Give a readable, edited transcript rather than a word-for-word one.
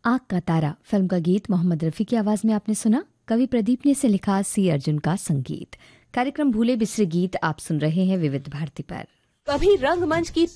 आग का तारा फिल्म का गीत मोहम्मद रफी की आवाज में आपने सुना। कवि प्रदीप ने इसे लिखा, सी अर्जुन का संगीत। कार्यक्रम भूले बिसरे गीत आप सुन रहे हैं विविध भारती पर। कभी रंगमंच की